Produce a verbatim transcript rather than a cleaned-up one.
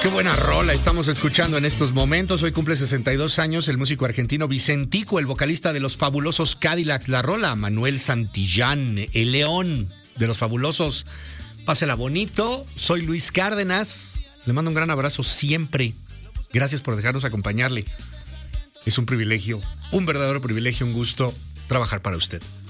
buena rola estamos escuchando en estos momentos. Hoy cumple sesenta y dos años el músico argentino Vicentico, el vocalista de los fabulosos Cadillacs. La rola, Manuel Santillán, el león de los fabulosos. Pásela bonito. Soy Luis Cárdenas. Le mando un gran abrazo siempre. Gracias por dejarnos acompañarle. Es un privilegio, un verdadero privilegio, un gusto trabajar para usted.